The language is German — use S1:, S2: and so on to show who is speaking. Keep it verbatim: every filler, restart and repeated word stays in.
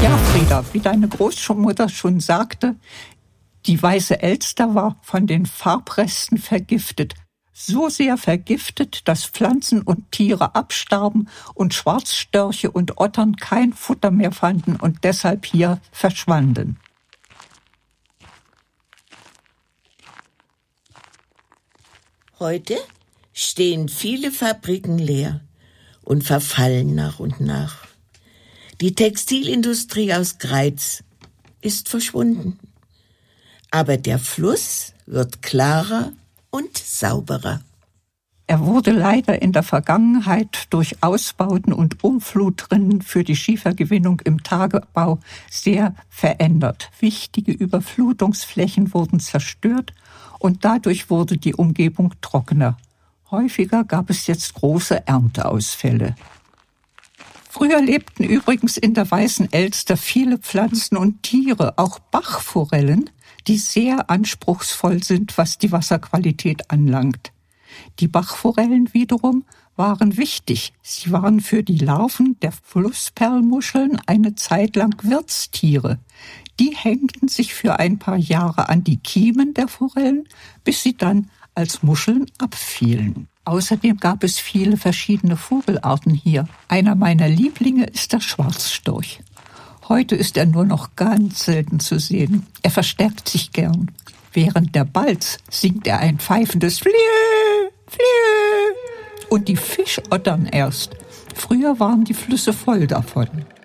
S1: Ja, Frieda, wie deine Großmutter schon sagte, die Weiße Elster war von den Farbresten vergiftet. So sehr vergiftet, dass Pflanzen und Tiere abstarben und Schwarzstörche und Ottern kein Futter mehr fanden und deshalb hier verschwanden.
S2: Heute stehen viele Fabriken leer und verfallen nach und nach. Die Textilindustrie aus Greiz ist verschwunden. Aber der Fluss wird klarer und sauberer.
S1: Er wurde leider in der Vergangenheit durch Ausbauten und Umflutrinnen für die Schiefergewinnung im Tagebau sehr verändert. Wichtige Überflutungsflächen wurden zerstört und dadurch wurde die Umgebung trockener. Häufiger gab es jetzt große Ernteausfälle. Früher lebten übrigens in der Weißen Elster viele Pflanzen und Tiere, auch Bachforellen, die sehr anspruchsvoll sind, was die Wasserqualität anlangt. Die Bachforellen wiederum waren wichtig. Sie waren für die Larven der Flussperlmuscheln eine Zeit lang Wirtstiere. Die hängten sich für ein paar Jahre an die Kiemen der Forellen, bis sie dann als Muscheln abfielen. Außerdem gab es viele verschiedene Vogelarten hier. Einer meiner Lieblinge ist der Schwarzstorch. Heute ist er nur noch ganz selten zu sehen. Er verstärkt sich gern. Während der Balz singt er ein pfeifendes Flieh, Flieh. Und die Fischottern erst. Früher waren die Flüsse voll davon.